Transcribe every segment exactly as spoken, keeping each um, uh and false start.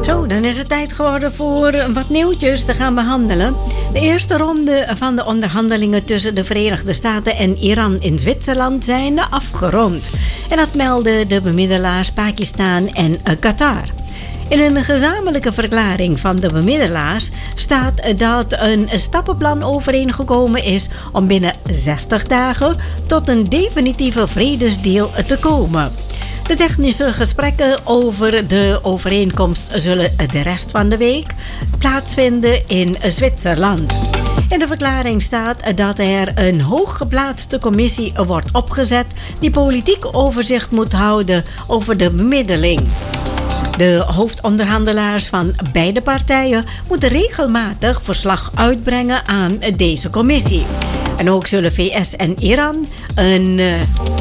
Zo, dan is het tijd geworden voor wat nieuwtjes te gaan behandelen. De eerste ronde van de onderhandelingen tussen de Verenigde Staten en Iran in Zwitserland zijn afgerond. En dat melden de bemiddelaars Pakistan en Qatar. In een gezamenlijke verklaring van de bemiddelaars staat dat een stappenplan overeengekomen is om binnen zestig dagen tot een definitieve vredesdeal te komen. De technische gesprekken over de overeenkomst zullen de rest van de week plaatsvinden in Zwitserland. In de verklaring staat dat er een hooggeplaatste commissie wordt opgezet die politiek overzicht moet houden over de bemiddeling. De hoofdonderhandelaars van beide partijen moeten regelmatig verslag uitbrengen aan deze commissie. En ook zullen V S en Iran een uh,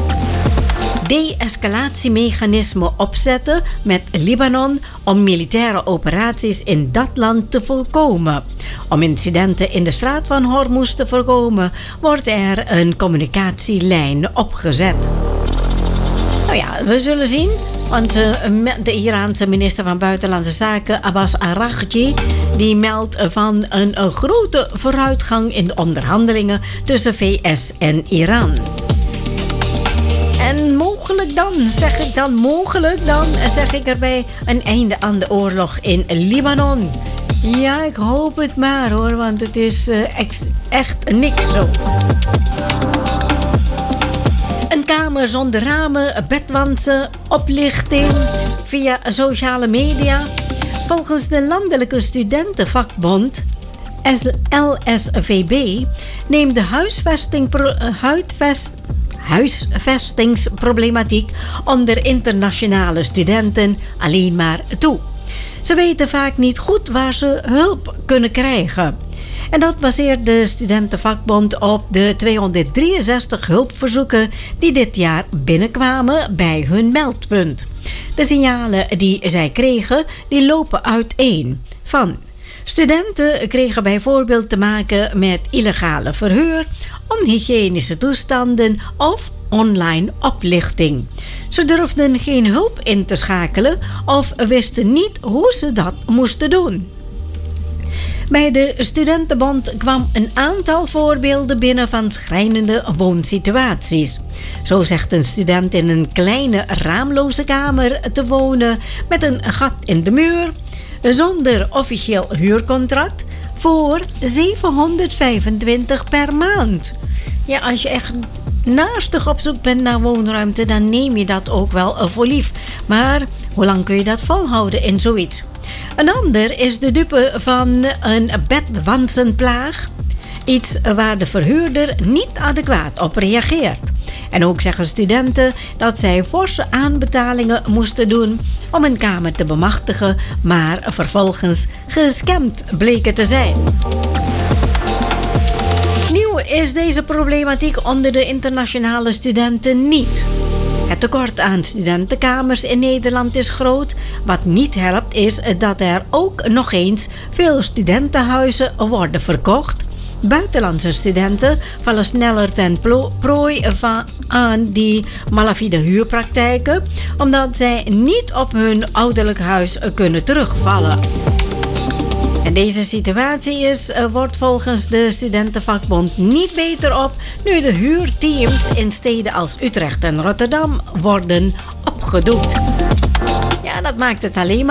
de-escalatiemechanisme opzetten met Libanon om militaire operaties in dat land te voorkomen. Om incidenten in de straat van Hormuz te voorkomen, wordt er een communicatielijn opgezet. Nou ja, we zullen zien. Want de Iraanse minister van Buitenlandse Zaken, Abbas Araghchi, die meldt van een, een grote vooruitgang in de onderhandelingen tussen V S en Iran. En mogelijk dan, zeg ik dan, mogelijk dan, zeg ik erbij, een einde aan de oorlog in Libanon. Ja, ik hoop het maar hoor, want het is uh, ex- echt niks zo. Een kamer zonder ramen, bedwansen, oplichting via sociale media. Volgens de Landelijke Studentenvakbond L S V B neemt de huisvesting, huidvest, huisvestingsproblematiek onder internationale studenten alleen maar toe. Ze weten vaak niet goed waar ze hulp kunnen krijgen. En dat baseert de Studentenvakbond op de tweehonderddrieënzestig hulpverzoeken die dit jaar binnenkwamen bij hun meldpunt. De signalen die zij kregen, die lopen uiteen. Van studenten kregen bijvoorbeeld te maken met illegale verhuur, onhygiënische toestanden of online oplichting. Ze durfden geen hulp in te schakelen of wisten niet hoe ze dat moesten doen. Bij de Studentenbond kwam een aantal voorbeelden binnen van schrijnende woonsituaties. Zo zegt een student in een kleine raamloze kamer te wonen met een gat in de muur, zonder officieel huurcontract, voor zevenhonderdvijfentwintig per maand. Ja, als je echt naastig op zoek bent naar woonruimte, dan neem je dat ook wel voor lief. Maar hoe lang kun je dat volhouden in zoiets? Een ander is de dupe van een bedwansenplaag. Iets waar de verhuurder niet adequaat op reageert. En ook zeggen studenten dat zij forse aanbetalingen moesten doen om een kamer te bemachtigen, maar vervolgens gescamd bleken te zijn. Nieuw is deze problematiek onder de internationale studenten niet. Het tekort aan studentenkamers in Nederland is groot. Wat niet helpt is dat er ook nog eens veel studentenhuizen worden verkocht. Buitenlandse studenten vallen sneller ten prooi van aan die malafide huurpraktijken, omdat zij niet op hun ouderlijk huis kunnen terugvallen. En deze situatie is, uh, wordt volgens de Studentenvakbond niet beter op nu de huurteams in steden als Utrecht en Rotterdam worden opgedoekt. Ja, dat maakt het alleen maar